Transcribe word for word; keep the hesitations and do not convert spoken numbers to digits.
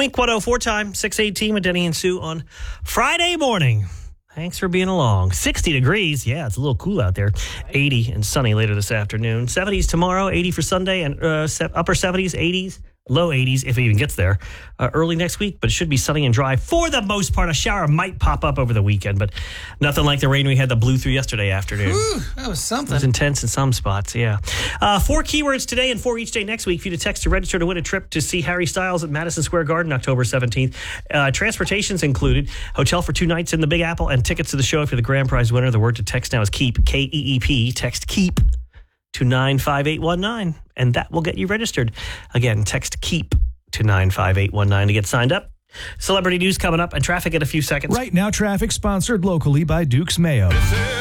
Wink one oh four time, six eighteen with Denny and Sue on Friday morning. Thanks for being along. sixty degrees. Yeah, it's a little cool out there. eighty and sunny later this afternoon. seventies tomorrow, eighty for Sunday, and uh, upper seventies, eighties, low eighties if it even gets there uh, early next week. But it should be sunny and dry for the most part. A shower might pop up over the weekend, but nothing like the rain we had that blew through yesterday afternoon. Ooh, that was something. It was intense in some spots, yeah. Uh, four keywords today and four each day next week for you to text to register to win a trip to see Harry Styles at Madison Square Garden October seventeenth. Uh, transportation's included, hotel for two nights in the Big Apple, and tickets to the show if you're the grand prize winner. The word to text now is KEEP, K E E P. Text KEEP to nine five eight one nine, and that will get you registered. Again, text KEEP to nine five eight one nine to get signed up. Celebrity news coming up and traffic in a few seconds. Right now, traffic sponsored locally by Duke's Mayo.